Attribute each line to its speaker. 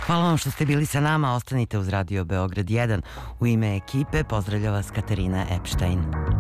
Speaker 1: Hvala vam što ste bili sa nama, ostanite uz Radio Beograd 1. U ime ekipe pozdravlja vas Katarina Epštajn.